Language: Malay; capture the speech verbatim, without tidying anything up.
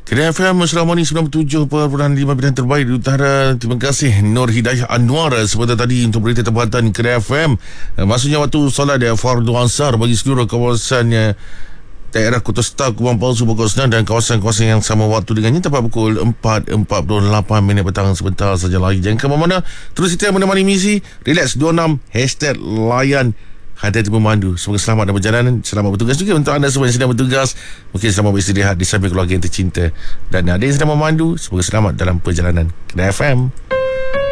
Kedai F M Selama ni sembilan puluh tujuh perpuluhan lima bidang terbaik di utara. Terima kasih Nur Hidayah Anwar sebentar tadi untuk berita tempatan Kedai F M. Maksudnya waktu solat dia Fardu Ansar bagi seluruh kawasan daerah Kota Star, Kubang Palsu, Pokok Senang dan kawasan-kawasan yang sama waktu dengannya tepat pukul empat empat puluh lapan minit petang. Sebentar saja lagi, jangan ke mana-mana, terus kita menemani misi Relax dua puluh enam hashtag layan hati-hati pemandu. Semoga selamat dalam perjalanan, selamat bertugas juga untuk anda semua yang sedang bertugas. Mungkin selamat beristirahat di samping keluarga yang tercinta, dan ada yang sedang memandu, semoga selamat dalam perjalanan. Kedai F M.